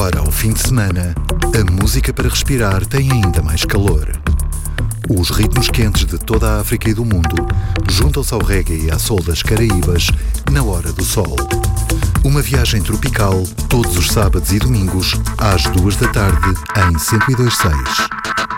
Agora, ao fim de semana, a música para respirar tem ainda mais calor. Os ritmos quentes de toda a África e do mundo juntam-se ao reggae e à soul das Caraíbas na Hora do Sol. Uma viagem tropical todos os sábados e domingos às 2 da tarde em 102.6.